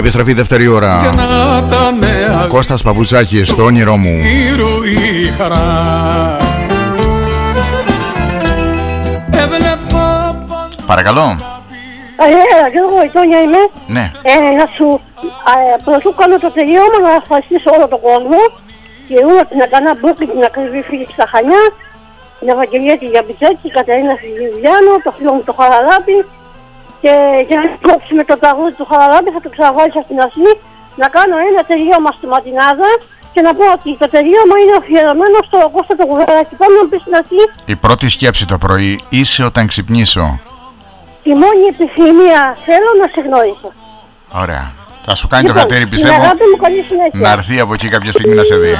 Επιστροφή δεύτερη ώρα. Κώστας Παπουτσάκης, στο όνειρό μου. Παρακαλώ. Γιώργο, η Τόνια είμαι. Ναι. Να σου πρωτού κάνω το τελείωμα να ευχαριστήσω όλο τον κόσμο. Και εγώ την Ακανά Μπούκλη, την ακριβή φίλη στα Χανιά, την Ευαγγελία τη Γιαμπιτζέτη, την Κατερίνα Σιγιουδιάνο, το φίλο μου το Χαραλάπη. Και για να κόψουμε το τραγούδι του Χαραλάπη θα το ξαναβάλω στην αρχή, να κάνω ένα τελείωμα στη Ματινάδα και να πω ότι το τελείωμα είναι αφιερωμένο στο Κώστα το Κουβεράκι. Πάμε να πει στην αρχή. Η πρώτη σκέψη το πρωί είσαι όταν ξυπνήσω. Τη μόνη επιθυμία θέλω να σε γνώρισα. Ωραία. Θα σου κάνει το χατήρι, πιστεύω, αγάπη μου, καλή συνέχεια. να έρθει από εκεί κάποια στιγμή να σε δει.